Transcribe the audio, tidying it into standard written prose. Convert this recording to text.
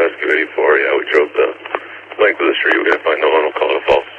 Rescue 84. Yeah, we drove the length of the street. We're going to find no one. We'll call it a false